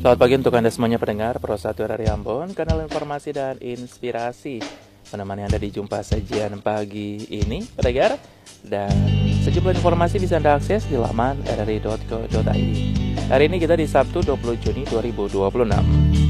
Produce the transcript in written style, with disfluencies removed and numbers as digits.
Selamat pagi untuk Anda semuanya pendengar Pro 1 dari Ambon, kanal informasi dan inspirasi menemani Anda di jumpa sajian pagi ini, pendengar. Dan sejumlah informasi bisa Anda akses di laman rri.co.id. Hari ini kita di Sabtu 20 Juni 2026.